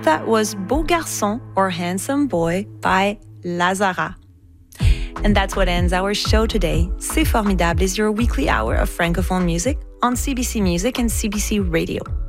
That was Beau Garçon or Handsome Boy by Lazara. And that's what ends our show today. C'est Formidable is your weekly hour of Francophone music on CBC Music and CBC Radio.